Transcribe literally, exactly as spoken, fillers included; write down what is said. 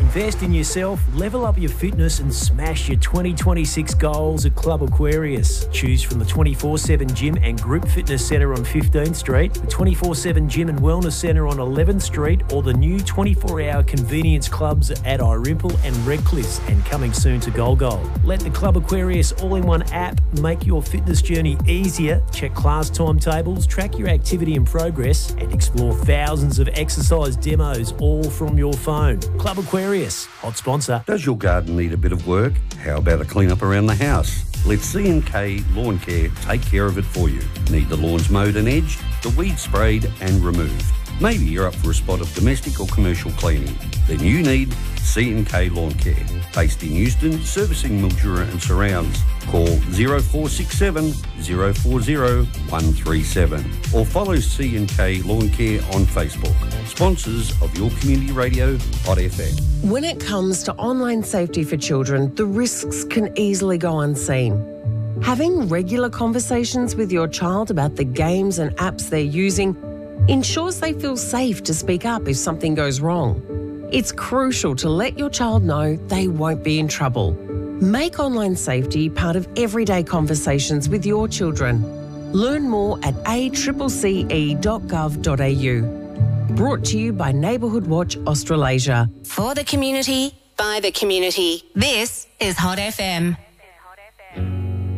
Invest in yourself, level up your fitness and smash your twenty twenty-six goals at Club Aquarius. Choose from the twenty-four seven Gym and Group Fitness Centre on fifteenth Street, the twenty-four seven Gym and Wellness Centre on eleventh Street, or the new twenty-four hour convenience clubs at Irimple and Redcliffe, and coming soon to Golgol. Let the Club Aquarius all-in-one app make your fitness journey easier. Check class timetables, track your activity and progress, and explore thousands of exercise demos all from your phone. Club Aquarius, hot sponsor. Does your garden need a bit of work? How about a clean up around the house? Let C and K Lawn Care take care of it for you. Need the lawns mowed and edged, the weeds sprayed and removed? Maybe you're up for a spot of domestic or commercial cleaning. Then you need C and K Lawn Care. Based in Euston, servicing Mildura and surrounds. Call zero four six seven, zero four zero, one three seven or follow C and K Lawn Care on Facebook. Sponsors of your community radio, Hot F M. When it comes to online safety for children, the risks can easily go unseen. Having regular conversations with your child about the games and apps they're using ensures they feel safe to speak up if something goes wrong. It's crucial to let your child know they won't be in trouble. Make online safety part of everyday conversations with your children. Learn more at a c c c e dot gov dot a u. Brought to you by Neighbourhood Watch Australasia. For the community, by the community. This is Hot F M.